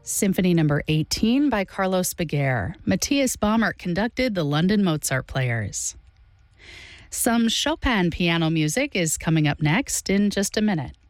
Symphony Number 18 by Carlos Beguer. Matthias Baumert conducted the London Mozart Players. Some Chopin piano music is coming up next in just a minute.